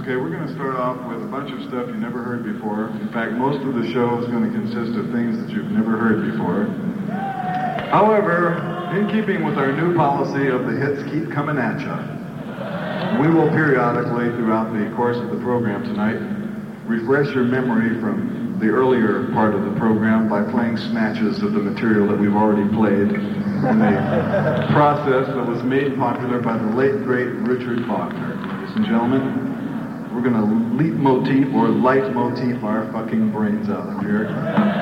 Okay, we're going to start off with a bunch of stuff you never heard before. In fact, most of the show is going to consist of things that you've never heard before. However, in keeping with our new policy of the hits keep coming at ya, we will periodically, throughout the course of the program tonight, refresh your memory from the earlier part of the program by playing snatches of the material that we've already played in a process that was made popular by the late, great Richard Faulkner. Ladies and gentlemen, we're going to leitmotif or leitmotif our fucking brains out of here.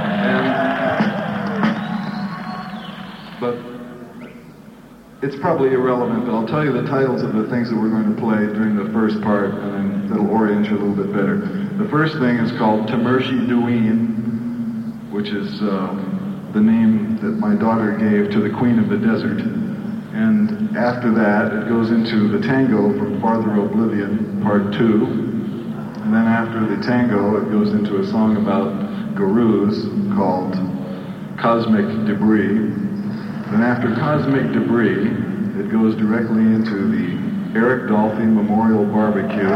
But it's probably irrelevant, but I'll tell you the titles of the things that we're going to play during the first part, and then that'll orient you a little bit better. The first thing is called Tamershi Duin, which is the name that my daughter gave to the Queen of the Desert. And after that, it goes into the tango from Farther Oblivion, Part 2. And then after the tango, it goes into a song about gurus called Cosmic Debris. Then after Cosmic Debris, it goes directly into the Eric Dolphy Memorial Barbecue.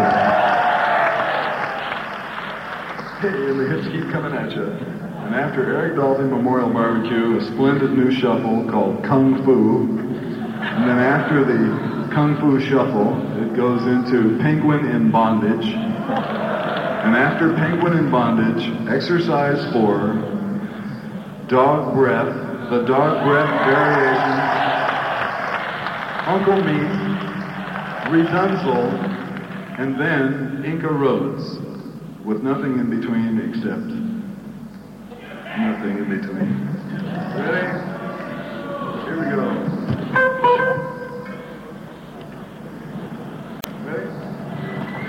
Hey, and the hits keep coming at you. And after Eric Dolphy Memorial Barbecue, a splendid new shuffle called Kung Fu. And then after the Kung Fu Shuffle, it goes into Penguin in Bondage. And after Penguin in Bondage, Exercise 4, Dog Breath, the Dog Breath Variation, Uncle Meat, Redunzel, and then Inca Roads, with nothing in between except nothing in between. Ready? Here we go.